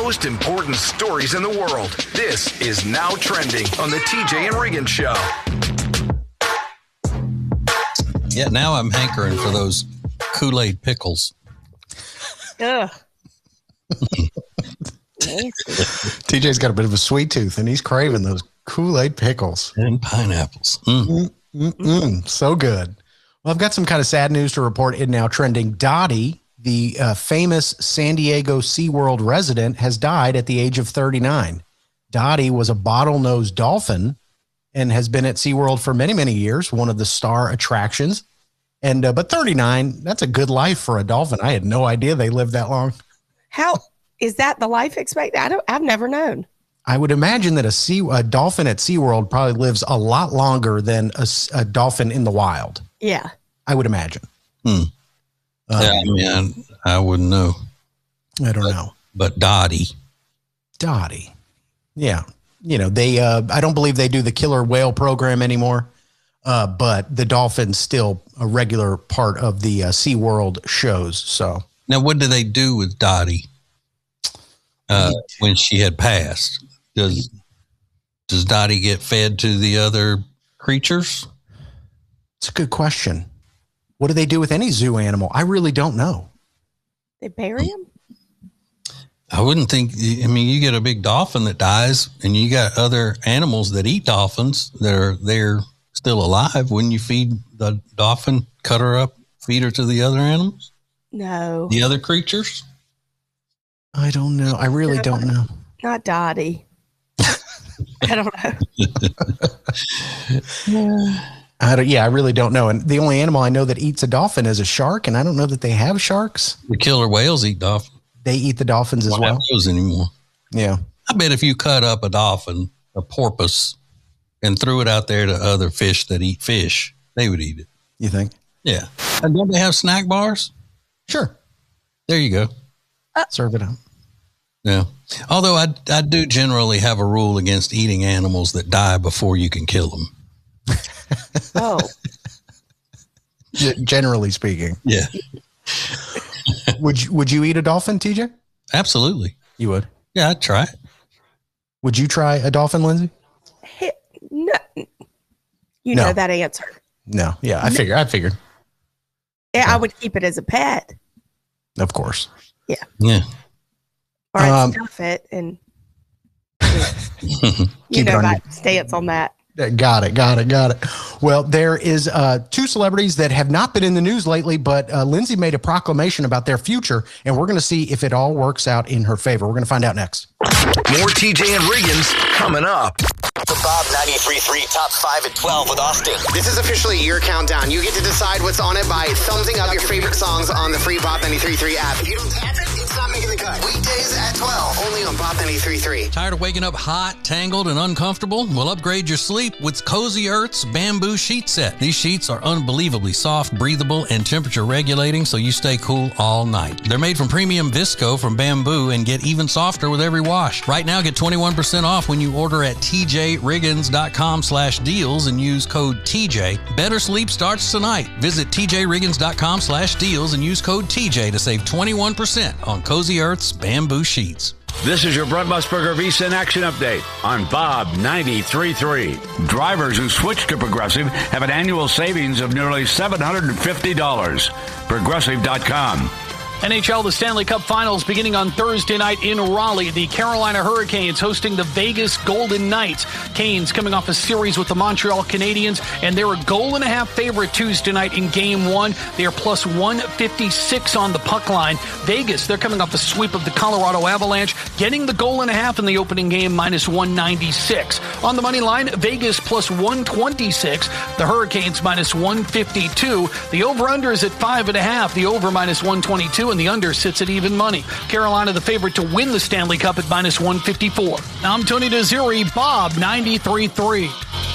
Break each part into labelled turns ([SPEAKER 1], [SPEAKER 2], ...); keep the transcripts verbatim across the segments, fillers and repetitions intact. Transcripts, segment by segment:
[SPEAKER 1] most important stories in the world. This is Now Trending on the T J and Regan Show.
[SPEAKER 2] Yeah, now I'm hankering for those Kool-Aid pickles.
[SPEAKER 3] Ugh.
[SPEAKER 4] T J's got a bit of a sweet tooth, and he's craving those Kool-Aid pickles.
[SPEAKER 2] And pineapples. Mm.
[SPEAKER 4] Mm-mm-mm. So good. Well, I've got some kind of sad news to report in Now Trending. Dottie, the uh, famous San Diego SeaWorld resident, has died at the age of thirty-nine. Dottie was a bottlenose dolphin and has been at SeaWorld for many, many years, one of the star attractions. And uh, but thirty-nine, that's a good life for a dolphin. I had no idea they lived that long.
[SPEAKER 3] How is that the life expectancy? I don't. I've never known.
[SPEAKER 4] I would imagine that a sea a dolphin at SeaWorld probably lives a lot longer than a, a dolphin in the wild.
[SPEAKER 3] Yeah,
[SPEAKER 4] I would imagine.
[SPEAKER 2] Hmm.
[SPEAKER 4] Um,
[SPEAKER 2] yeah, I mean, I, I wouldn't know.
[SPEAKER 4] I don't
[SPEAKER 2] but,
[SPEAKER 4] know.
[SPEAKER 2] But Dottie.
[SPEAKER 4] Dottie. Yeah. You know, they, uh, I don't believe they do the killer whale program anymore, uh, but the dolphin's still a regular part of the uh, SeaWorld shows. So
[SPEAKER 2] now, what do they do with Dottie uh, when she had passed? Does does Dottie get fed to the other creatures?
[SPEAKER 4] It's a good question. What do they do with any zoo animal? I really don't know.
[SPEAKER 3] They bury him?
[SPEAKER 2] I wouldn't think. I mean, you get a big dolphin that dies, and you got other animals that eat dolphins that are they're still alive. Wouldn't you feed the dolphin, cut her up, feed her to the other animals?
[SPEAKER 3] No.
[SPEAKER 2] The other creatures?
[SPEAKER 4] I don't know. I really
[SPEAKER 3] No,
[SPEAKER 4] don't know.
[SPEAKER 3] Not Dottie. I don't know.
[SPEAKER 4] I don't, yeah, I really don't know. And the only animal I know that eats a dolphin is a shark, and I don't know that they have sharks.
[SPEAKER 2] The killer whales eat dolphins.
[SPEAKER 4] They eat the dolphins as
[SPEAKER 2] Don't
[SPEAKER 4] well.
[SPEAKER 2] have those anymore.
[SPEAKER 4] Yeah.
[SPEAKER 2] I bet if you cut up a dolphin, a porpoise, and threw it out there to other fish that eat fish, they would eat it.
[SPEAKER 4] You think?
[SPEAKER 2] Yeah. And don't they have snack bars?
[SPEAKER 4] Sure.
[SPEAKER 2] There you go.
[SPEAKER 3] Uh,
[SPEAKER 4] Serve it up.
[SPEAKER 2] Yeah. Although I, I do generally have a rule against eating animals that die before you can kill them.
[SPEAKER 3] Oh.
[SPEAKER 4] G- generally speaking.
[SPEAKER 2] Yeah.
[SPEAKER 4] Would you, would you eat a dolphin, T J?
[SPEAKER 2] Absolutely.
[SPEAKER 4] You would?
[SPEAKER 2] Yeah, I'd try it.
[SPEAKER 4] Would you try a dolphin, Lindsay?
[SPEAKER 3] Hey, no. You
[SPEAKER 4] No.
[SPEAKER 3] know that answer.
[SPEAKER 4] No. Yeah, I figured. I figured.
[SPEAKER 3] Yeah, I would keep it as a pet.
[SPEAKER 4] Of course.
[SPEAKER 3] Yeah.
[SPEAKER 2] Yeah.
[SPEAKER 3] Or I'd
[SPEAKER 4] Um,
[SPEAKER 3] stuff it and you
[SPEAKER 4] Keep it
[SPEAKER 3] know
[SPEAKER 4] on
[SPEAKER 3] my
[SPEAKER 4] your-
[SPEAKER 3] stance on that.
[SPEAKER 4] Got it. Got it. Got it. Well, there is uh, two celebrities that have not been in the news lately, but uh, Lindsay made a proclamation about their future, and we're going to see if it all works out in her favor. We're going to find out next.
[SPEAKER 1] More T J and Regan's coming up.
[SPEAKER 5] The Bob ninety-three point three Top five at twelve with Austin.
[SPEAKER 6] This is officially your countdown. You get to decide what's on it by thumbsing up your favorite songs on the free Bob ninety-three point three app. If you don't tap it, it's not making the cut. Weekdays at twelve, only on Bob ninety-three point three.
[SPEAKER 2] Tired of waking up hot, tangled, and uncomfortable? Well, upgrade your sleep with Cozy Earth's Bamboo Sheet Set. These sheets are unbelievably soft, breathable, and temperature regulating, so you stay cool all night. They're made from premium visco from bamboo and get even softer with every wash. Right now, get twenty-one percent off when you order at t j riggins dot com slash deals and use code T J. Better sleep starts tonight. Visit t j riggins dot com slash deals and use code T J to save twenty-one percent on Cozy Earth's Bamboo Sheets.
[SPEAKER 7] This is your Brent Musburger Visa in Action Update on Bob ninety-three point three. Drivers who switch to Progressive have an annual savings of nearly seven hundred fifty dollars. Progressive dot com.
[SPEAKER 8] N H L, the Stanley Cup Finals beginning on Thursday night in Raleigh. The Carolina Hurricanes hosting the Vegas Golden Knights. Canes coming off a series with the Montreal Canadiens, and they're a goal and a half favorite Tuesday night in Game one. They are plus one fifty-six on the puck line. Vegas, they're coming off a sweep of the Colorado Avalanche, getting the goal and a half in the opening game, minus one ninety-six. On the money line, Vegas plus one twenty-six. The Hurricanes minus one fifty-two. The over-under is at five and a half. The over minus one twenty-two. And the under sits at even money. Carolina the favorite to win the Stanley Cup at minus one fifty-four. I'm Tony Desiri, Bob ninety-three point three.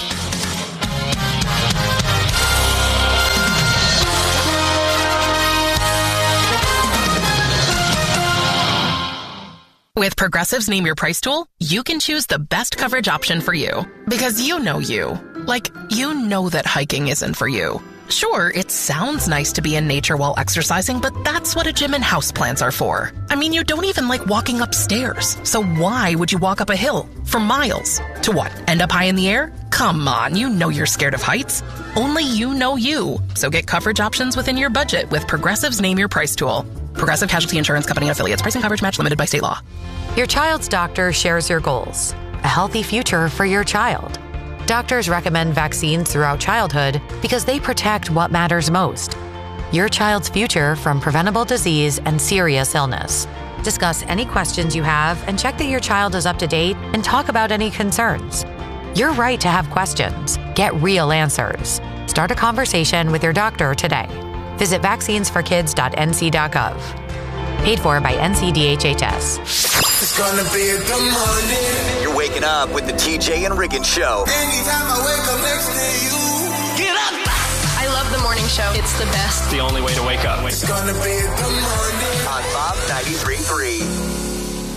[SPEAKER 9] With Progressive's Name Your Price tool, you can choose the best coverage option for you. Because you know you. Like, you know that hiking isn't for you. Sure, it sounds nice to be in nature while exercising, but that's what a gym and houseplants are for. I mean, you don't even like walking upstairs. So why would you walk up a hill for miles? To what, end up high in the air? Come on, you know you're scared of heights. Only you know you. So get coverage options within your budget with Progressive's Name Your Price tool. Progressive Casualty Insurance Company affiliates. Price and coverage match limited by state law.
[SPEAKER 10] Your child's doctor shares your goals. A healthy future for your child. Doctors recommend vaccines throughout childhood because they protect what matters most. Your child's future from preventable disease and serious illness. Discuss any questions you have and check that your child is up to date and talk about any concerns. You're right to have questions. Get real answers. Start a conversation with your doctor today. Visit vaccines for kids dot n c dot gov. Paid for by N C D H H S.
[SPEAKER 11] It's gonna be a good morning.
[SPEAKER 5] You're waking up with the T J and Riggin Show.
[SPEAKER 11] Anytime I wake up next to you, get up.
[SPEAKER 12] I love the morning show. It's the best.
[SPEAKER 13] The only way to wake up.
[SPEAKER 11] It's gonna be a good morning.
[SPEAKER 5] On Bob ninety-three point three.